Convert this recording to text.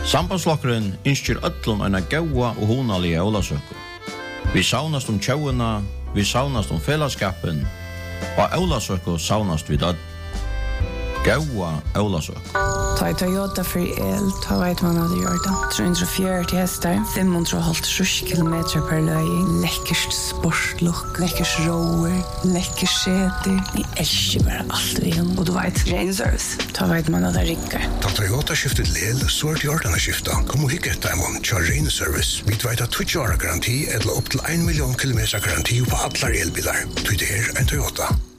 Sambandsflokkurin ynskir öllum eina góða og hugnalige ólavsøku. Vi saunast tjóuna, vi saunast felaskapin, og ólavsøku saunast við öll. Góða ólavsøku. Ta i Toyota for el, ta vet man hadde gjort det. 340 hester, 550 kilometer per løy, lekkert sportlook, lekkert rower, lekkert skjeder. Jeg elsker bare alt vi kan. Og du vet, ren service. Ta vet man hadde rikker. Ta Toyota skiftet lel, så det gjort denne skiftet. Kom og hikke etter man kjør ren service. Vi vet at 20 år garanti, eller opp til 1 million kilometer garanti på alle elbiler. Det en Toyota.